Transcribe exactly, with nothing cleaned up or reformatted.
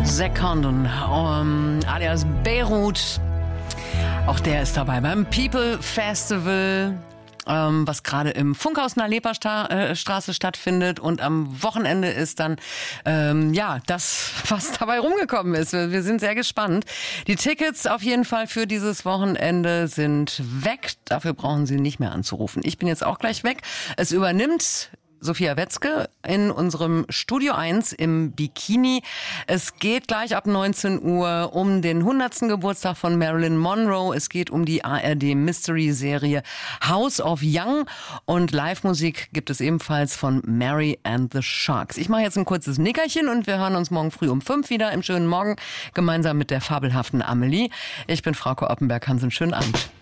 Zack Condon, um, alias Beirut. Auch der ist dabei beim People Festival, ähm, was gerade im Funkhaus in der Leperstraße stattfindet. Und am Wochenende ist dann ähm, ja das, was dabei rumgekommen ist. Wir, wir sind sehr gespannt. Die Tickets auf jeden Fall für dieses Wochenende sind weg. Dafür brauchen Sie nicht mehr anzurufen. Ich bin jetzt auch gleich weg. Es übernimmt Sophia Wetzke in unserem Studio eins im Bikini. Es geht gleich ab neunzehn Uhr um den hundertsten Geburtstag von Marilyn Monroe. Es geht um die A R D-Mystery-Serie House of Young. Und Live-Musik gibt es ebenfalls von Mary and the Sharks. Ich mache jetzt ein kurzes Nickerchen und wir hören uns morgen früh um fünf wieder im schönen Morgen gemeinsam mit der fabelhaften Amelie. Ich bin Frauke Oppenberg. Haben Sie einen schönen Abend.